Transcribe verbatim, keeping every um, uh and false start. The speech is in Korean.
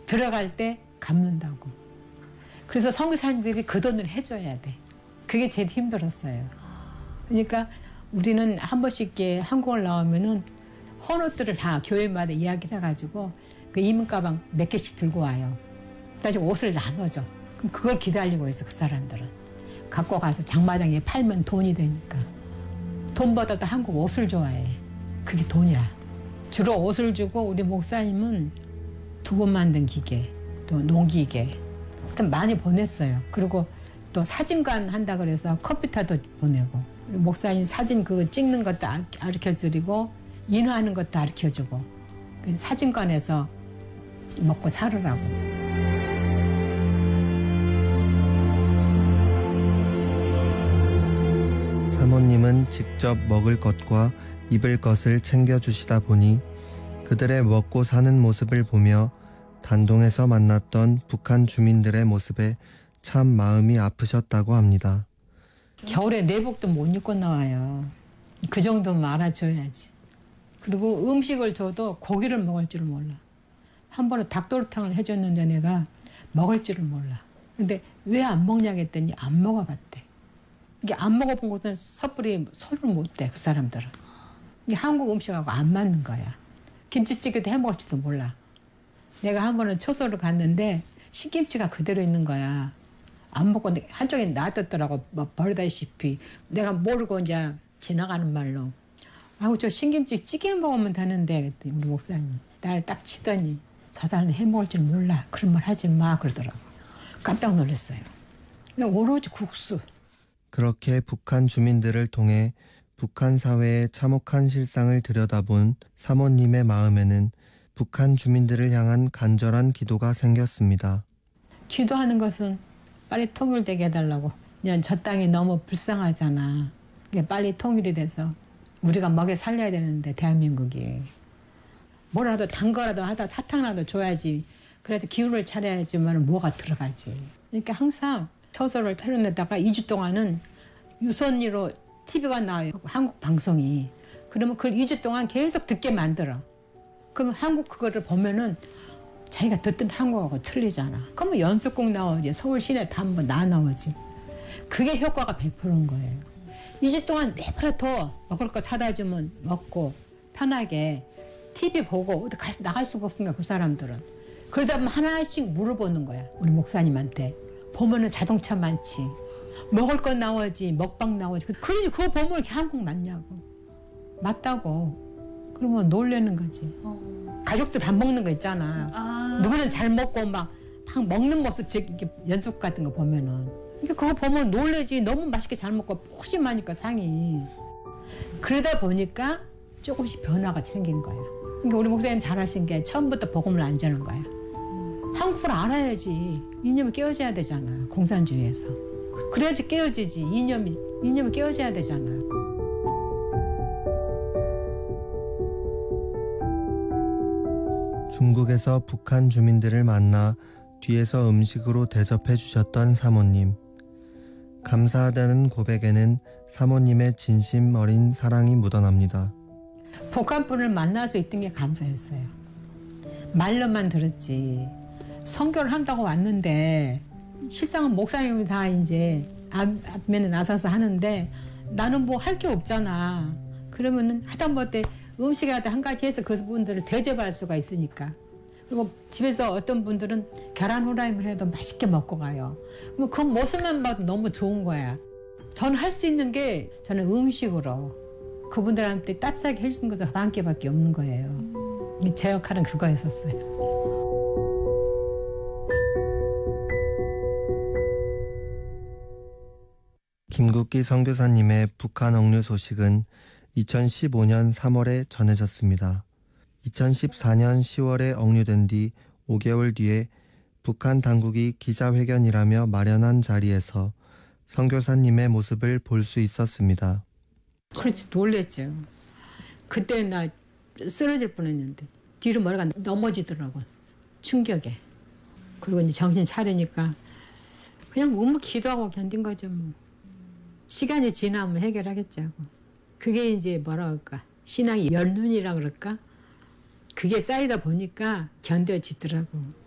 들어갈 때 갚는다고. 그래서 선교사님들이 그 돈을 해줘야 돼. 그게 제일 힘들었어요. 그러니까 우리는 한 번씩 이렇게 한국을 나오면은 헌옷들을 다 교회마다 이야기를 해가지고 그 이문 가방 몇 개씩 들고 와요. 나중에 옷을 나눠줘. 그럼 그걸 기다리고 있어, 그 사람들은. 갖고 가서 장마당에 팔면 돈이 되니까. 돈보다도 한국 옷을 좋아해. 그게 돈이라. 주로 옷을 주고 우리 목사님은 두부 만든 기계, 또 농기계 많이 보냈어요. 그리고 또 사진관 한다 그래서 컴퓨터도 보내고, 목사님 사진 그 찍는 것도 가르쳐드리고 인화하는 것도 가르쳐주고, 사진관에서 먹고 살으라고. 사모님은 직접 먹을 것과 입을 것을 챙겨주시다 보니 그들의 먹고 사는 모습을 보며 단동에서 만났던 북한 주민들의 모습에 참 마음이 아프셨다고 합니다. 겨울에 내복도 못 입고 나와요. 그 정도는 알아줘야지. 그리고 음식을 줘도 고기를 먹을 줄 몰라. 한 번은 닭도리탕을 해줬는데 내가 먹을 줄을 몰라. 근데 왜 안 먹냐 했더니 안 먹어봤대. 이게 안 먹어본 것은 섣불리 손을 못 대, 그 사람들은. 이게 한국 음식하고 안 맞는 거야. 김치찌개도 해 먹을지도 몰라. 내가 한 번은 초소를 갔는데 신김치가 그대로 있는 거야. 안 먹고 한쪽에 놔뒀더라고. 뭐 버리다시피. 내가 모르고 이제 지나가는 말로. 아우, 저 신김치 찌개 먹으면 되는데, 그랬더니 우리 목사님 나를 딱 치더니 저 사람은 해 먹을 줄 몰라. 그런 말 하지 마. 그러더라고. 깜짝 놀랐어요. 그냥 오로지 국수. 그렇게 북한 주민들을 통해 북한 사회의 참혹한 실상을 들여다본 사모님의 마음에는 북한 주민들을 향한 간절한 기도가 생겼습니다. 기도하는 것은 빨리 통일되게 해달라고. 그냥 저 땅이 너무 불쌍하잖아. 빨리 통일이 돼서 우리가 먹여 살려야 되는데, 대한민국이. 뭐라도 단 거라도 하다 사탕이라도 줘야지. 그래도 기운을 차려야지만 뭐가 들어가지. 그러니까 항상 처소를 차려내다가 이 주 동안은 유선으로 티비가 나와요. 한국 방송이. 그러면 그걸 이 주 동안 계속 듣게 만들어. 그럼 한국 그거를 보면은 자기가 듣던 한국하고 틀리잖아. 그러면 연습곡 나오지. 서울 시내 다 한번 나 나오지. 그게 효과가 백 퍼센트인 거예요. 이 주 동안 매번라도 먹을 거 사다 주면 먹고 편하게 티비 보고 어디 갈, 나갈 수가 없으니까 그 사람들은. 그러다 보면 하나씩 물어보는 거야. 우리 목사님한테. 보면은 자동차 많지. 먹을 거 나오지. 먹방 나오지. 그러니 그거 보면 이렇게 한국 맞냐고. 맞다고. 그러면 놀래는 거지. 어. 가족들 밥 먹는 거 있잖아. 아. 누구는 잘 먹고 막, 막 먹는 모습, 이렇게 연속 같은 거 보면은. 그러니까 그거 보면 놀래지. 너무 맛있게 잘 먹고 푸짐하니까 상이. 그러다 보니까 조금씩 변화가 생긴 거야. 그러니까 우리 목사님 잘하신 게 처음부터 복음을 안 전한 거야. 한국을 알아야지. 이념이 깨어져야 되잖아. 공산주의에서. 그래야지 깨어지지. 이념이, 이념이 깨어져야 되잖아. 중국에서 북한 주민들을 만나 뒤에서 음식으로 대접해 주셨던 사모님. 감사하다는 고백에는 사모님의 진심 어린 사랑이 묻어납니다. 북한 분을 만나서 있던 게 감사했어요. 말로만 들었지. 선교를 한다고 왔는데 실상은 목사님이 다 이제 앞면에 나서서 하는데 나는 뭐 할 게 없잖아. 그러면은 하다못해 음식이라도 한 가지 해서 그분들을 대접할 수가 있으니까. 그리고 집에서 어떤 분들은 계란 후라이만 해도 맛있게 먹고 가요. 그럼 그 모습만 봐도 너무 좋은 거야. 저는 할 수 있는 게 저는 음식으로 그분들한테 따뜻하게 해주는 것은 한 개밖에 없는 거예요. 제 역할은 그거였었어요. 김국기 선교사님의 북한 억류 소식은 이천십오 년 삼월에 전해졌습니다. 이천십사 년 시월에 억류된 뒤 오 개월 뒤에 북한 당국이 기자회견이라며 마련한 자리에서 선교사님의 모습을 볼 수 있었습니다. 그렇지, 놀랬죠. 그때 나 쓰러질 뻔했는데 뒤로 머리가 넘어지더라고. 충격에. 그리고 이제 정신 차리니까 그냥 묵묵 기도하고 견딘 거죠. 뭐. 시간이 지나면 해결하겠자고. 그게 이제 뭐라 그럴까. 신앙의 연륜이라 그럴까. 그게 쌓이다 보니까 견뎌지더라고.